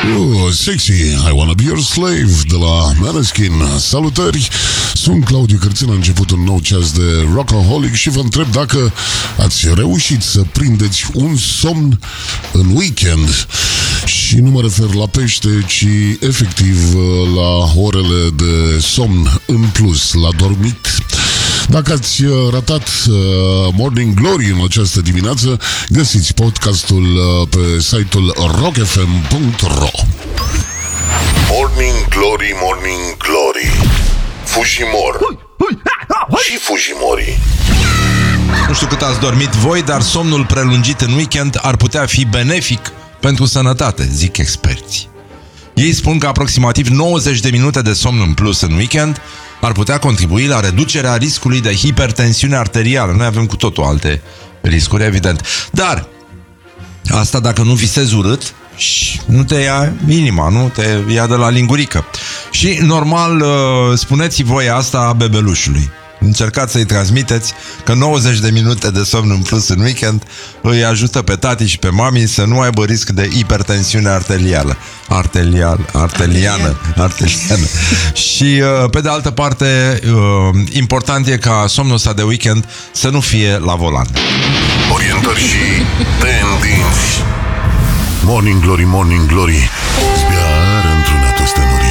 Sexy, I Wanna Be Your Slave de la Maneskin. Salutări, sunt Claudiu Cârțin. A început un nou ceas de Rockaholic și vă întreb dacă ați reușit să prindeți un somn în weekend. Și nu mă refer la pește, ci efectiv la orele de somn în plus, la dormit. Dacă ați ratat Morning Glory în această dimineață, găsiți podcastul pe site-ul rockfm.ro. Morning Glory, Morning Glory, Fujimor și Fujimorii. Nu știu cât ați dormit voi, dar somnul prelungit în weekend ar putea fi benefic pentru sănătate, zic experții. Ei spun că aproximativ 90 de minute de somn în plus în weekend ar putea contribui la reducerea riscului de hipertensiune arterială. Noi avem cu totul alte riscuri, evident. Dar asta dacă nu visezi urât și nu te ia inima, nu te ia de la lingurică. Și normal spuneți voi asta bebelușului. Încercați să-i transmiteți că 90 de minute de somn în plus în weekend îi ajută pe tati și pe mami să nu aibă risc de hipertensiune arterială. Și pe de altă parte, important e ca somnul ăsta de weekend să nu fie la volan. Orientări și tendinți. Morning Glory, Morning Glory, zbiară într-una tostenuri.